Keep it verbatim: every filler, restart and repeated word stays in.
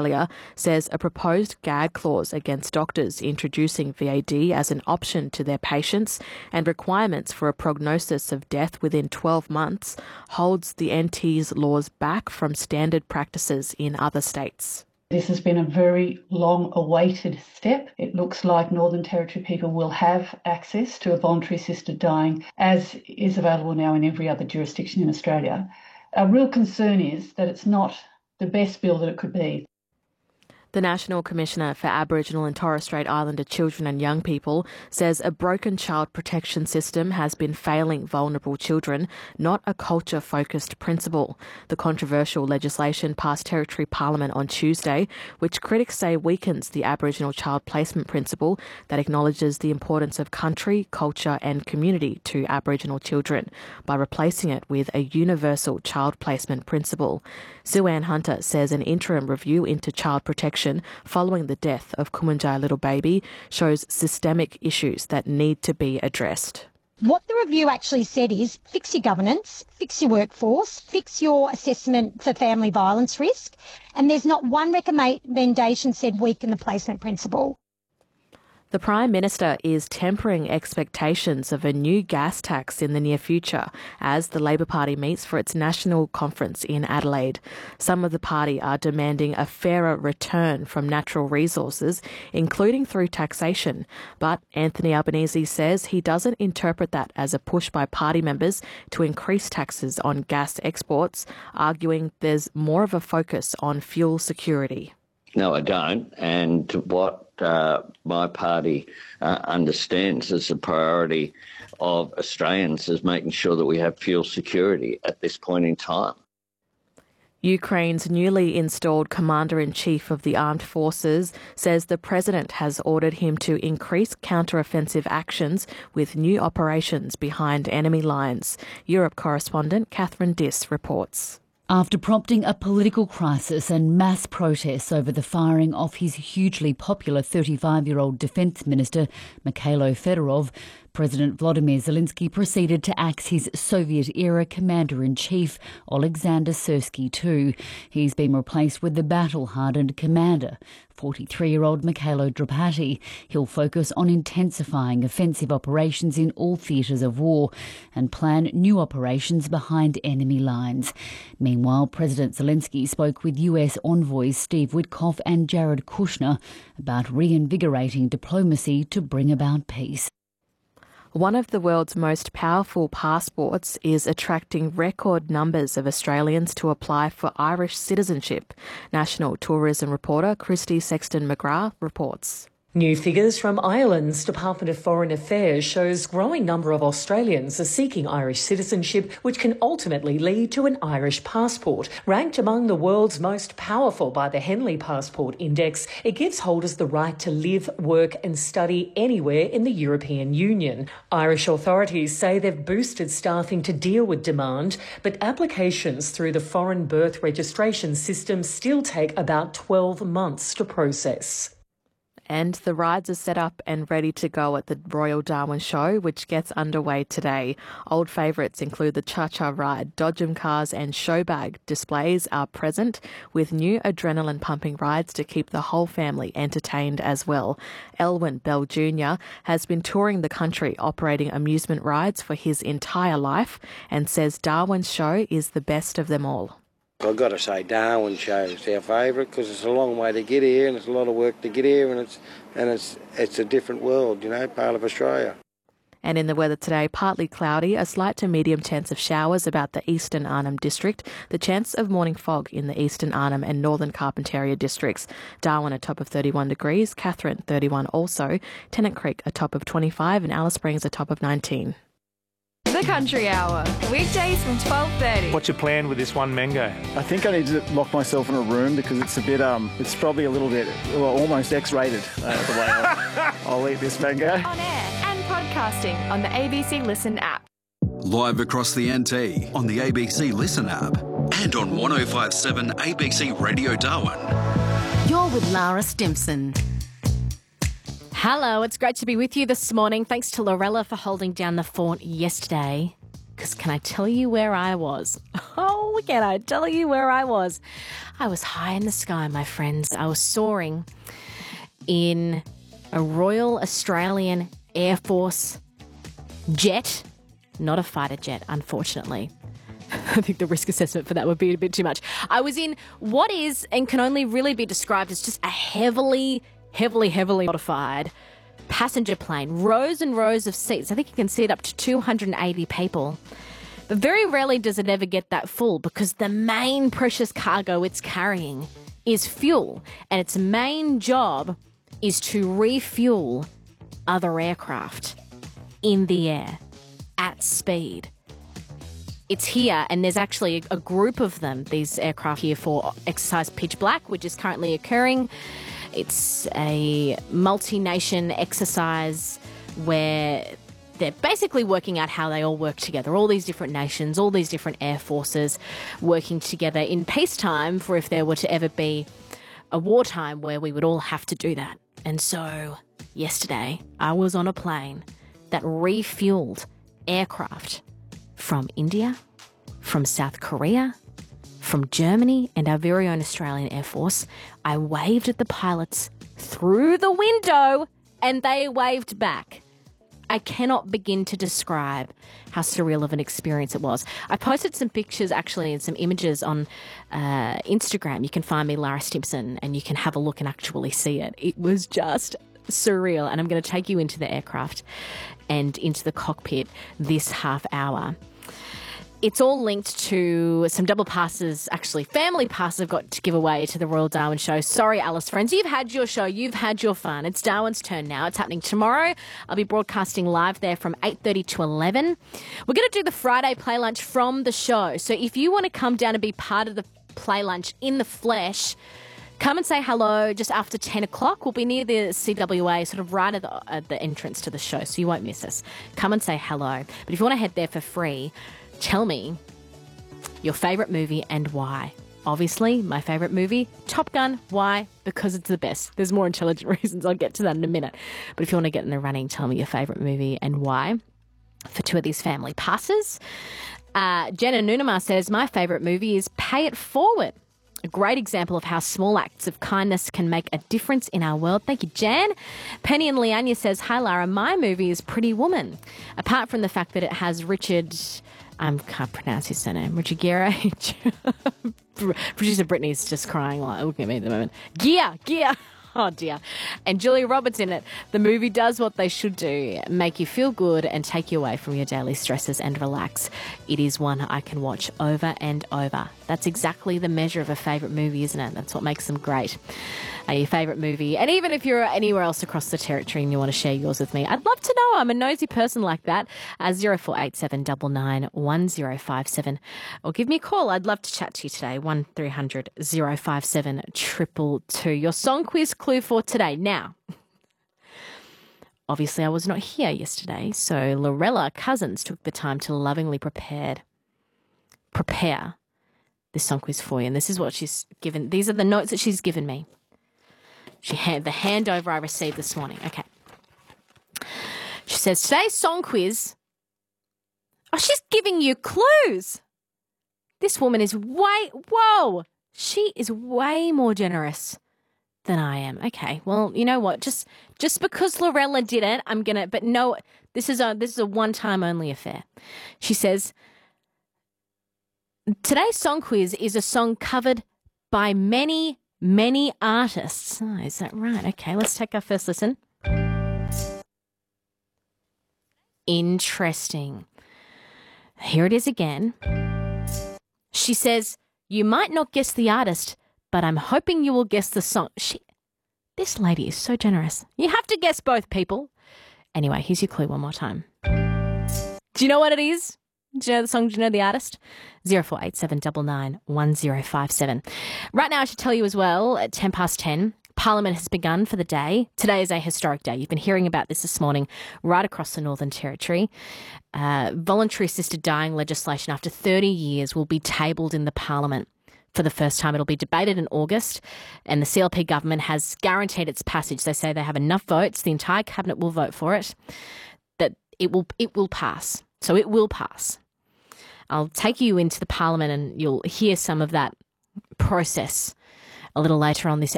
Australia says a proposed gag clause against doctors introducing V A D as an option to their patients and requirements for a prognosis of death within twelve months holds the N T's laws back from standard practices in other states. This has been a very long-awaited step. It looks like Northern Territory people will have access to a voluntary assisted dying, as is available now in every other jurisdiction in Australia. Our real concern is that it's not the best bill that it could be. The National Commissioner for Aboriginal and Torres Strait Islander Children and Young People says a broken child protection system has been failing vulnerable children, not a culture-focused principle. The controversial legislation passed Territory Parliament on Tuesday, which critics say weakens the Aboriginal child placement principle that acknowledges the importance of country, culture and community to Aboriginal children by replacing it with a universal child placement principle. Sue Ann Hunter says an interim review into child protection following the death of Kumanjai Little Baby shows systemic issues that need to be addressed. What the review actually said is fix your governance, fix your workforce, fix your assessment for family violence risk, and there's not one recommendation said weaken the placement principle. The Prime Minister is tempering expectations of a new gas tax in the near future as the Labor Party meets for its national conference in Adelaide. Some of the party are demanding a fairer return from natural resources, including through taxation. But Anthony Albanese says he doesn't interpret that as a push by party members to increase taxes on gas exports, arguing there's more of a focus on fuel security. No, I don't. And what uh, my party uh, understands as a priority of Australians is making sure that we have fuel security at this point in time. Ukraine's newly installed Commander-in-Chief of the Armed Forces says the President has ordered him to increase counter-offensive actions with new operations behind enemy lines. Europe correspondent Catherine Diss reports. After prompting a political crisis and mass protests over the firing of his hugely popular thirty-five-year-old Defence Minister, Mikhailo Fedorov, President Volodymyr Zelensky proceeded to axe his Soviet-era Commander-in-Chief, Alexander Syrsky, too. He's been replaced with the battle-hardened commander, forty-three-year-old Mikhailo Drapati. He'll focus on intensifying offensive operations in all theatres of war and plan new operations behind enemy lines. Meanwhile, President Zelensky spoke with U S envoys Steve Witkoff and Jared Kushner about reinvigorating diplomacy to bring about peace. One of the world's most powerful passports is attracting record numbers of Australians to apply for Irish citizenship. National tourism reporter Christy Sexton-McGrath reports. New figures from Ireland's Department of Foreign Affairs shows growing number of Australians are seeking Irish citizenship, which can ultimately lead to an Irish passport. Ranked among the world's most powerful by the Henley Passport Index, it gives holders the right to live, work and study anywhere in the European Union. Irish authorities say they've boosted staffing to deal with demand, but applications through the foreign birth registration system still take about twelve months to process. And the rides are set up and ready to go at the Royal Darwin Show, which gets underway today. Old favourites include the Cha-Cha ride, Dodgem cars and showbag displays are present, with new adrenaline-pumping rides to keep the whole family entertained as well. Elwyn Bell Junior has been touring the country operating amusement rides for his entire life and says Darwin's show is the best of them all. I've got to say Darwin Show's our favourite because it's a long way to get here and it's a lot of work to get here and it's and it's it's a different world, you know, part of Australia. And in the weather today, partly cloudy, a slight to medium chance of showers about the eastern Arnhem District, the chance of morning fog in the eastern Arnhem and northern Carpentaria districts. Darwin a top of thirty-one degrees, Katherine thirty-one also, Tennant Creek a top of twenty-five and Alice Springs a top of nineteen. The Country Hour, weekdays from twelve thirty. What's your plan with this one mango? I think I need to lock myself in a room because it's a bit, um, it's probably a little bit, well, almost X-rated uh, the way I'll, I'll eat this mango. On air and podcasting on the A B C Listen app. Live across the N T on the A B C Listen app and on one oh five point seven A B C Radio Darwin. You're with Lara Stimson. Hello, it's great to be with you this morning. Thanks to Lorella for holding down the fort yesterday. Because can I tell you where I was? Oh, Can I tell you where I was? I was high in the sky, my friends. I was soaring in a Royal Australian Air Force jet, not a fighter jet, unfortunately. I think the risk assessment for that would be a bit too much. I was in what is and can only really be described as just a heavily, heavily, heavily modified passenger plane. Rows and rows of seats. I think you can seat up to two hundred eighty people. But very rarely does it ever get that full because the main precious cargo it's carrying is fuel. And its main job is to refuel other aircraft in the air at speed. It's here, and there's actually a group of them, these aircraft here for exercise Pitch Black, which is currently occurring. It's a multi-nation exercise where they're basically working out how they all work together, all these different nations, all these different air forces working together in peacetime for if there were to ever be a wartime where we would all have to do that. And so yesterday I was on a plane that refueled aircraft from India, from South Korea, from Germany, and our very own Australian Air Force. I waved at the pilots through the window and they waved back. I cannot begin to describe how surreal of an experience it was. I posted some pictures actually and some images on uh, Instagram. You can find me, Lara Stimpson, and you can have a look and actually see it. It was just surreal, and I'm going to take you into the aircraft and into the cockpit this half hour. It's all linked to some double passes, actually family passes I've got to give away to the Royal Darwin Show. Sorry, Alice friends, you've had your show, you've had your fun. It's Darwin's turn now. It's happening tomorrow. I'll be broadcasting live there from eight thirty to eleven. We're going to do the Friday play lunch from the show. So if you want to come down and be part of the play lunch in the flesh, come and say hello just after ten o'clock. We'll be near the C W A, sort of right at the, at the entrance to the show, so you won't miss us. Come and say hello. But if you want to head there for free, tell me your favourite movie and why. Obviously, my favourite movie, Top Gun. Why? Because it's the best. There's more intelligent reasons. I'll get to that in a minute. But if you want to get in the running, tell me your favourite movie and why for two of these family passes. Uh, Jenna Nunema says, my favourite movie is Pay It Forward. A great example of how small acts of kindness can make a difference in our world. Thank you, Jan. Penny and Leanya says, hi, Lara. My movie is Pretty Woman. Apart from the fact that it has Richard... I can't pronounce his surname. Richard Gere. Producer Brittany's just crying, like, looking at me at the moment. Gere, Gere. Oh, dear. And Julia Roberts in it. The movie does what they should do, make you feel good and take you away from your daily stresses and relax. It is one I can watch over and over. That's exactly the measure of a favourite movie, isn't it? That's what makes them great. Uh, your favourite movie. And even if you're anywhere else across the territory and you want to share yours with me, I'd love to know. I'm a nosy person like that. Uh, zero four eight seven nine nine one zero five seven. Or give me a call. I'd love to chat to you today. one three hundred oh five seven two two two. Your song quiz clue for today. Now, obviously I was not here yesterday, so Lorella Cousins took the time to lovingly prepared, prepare this song quiz for you. And this is what she's given. These are the notes that she's given me. She had the handover I received this morning. Okay. She says, today's song quiz. Oh, she's giving you clues. This woman is way, whoa, she is way more generous than I am. Okay, well, you know what? Just just because Lorella did it, I'm going to, but no, this is a, this is a one-time only affair. She says, today's song quiz is a song covered by many Many artists. Oh, is that right? Okay, let's take our first listen. Interesting. Here it is again. She says, you might not guess the artist, but I'm hoping you will guess the song. She, this lady is so generous. You have to guess both, people. Anyway, here's your clue one more time. Do you know what it is? Do you know the song? Do you know the artist? zero four eight seven nine nine one zero five seven. Right now, I should tell you as well, at ten past ten, Parliament has begun for the day. Today is a historic day. You've been hearing about this this morning right across the Northern Territory. Uh, voluntary assisted dying legislation after thirty years will be tabled in the Parliament. For the first time, it'll be debated in August, and the C L P government has guaranteed its passage. They say they have enough votes, the entire cabinet will vote for it, that it will it will pass. So it will pass. I'll take you into the Parliament and you'll hear some of that process a little later on this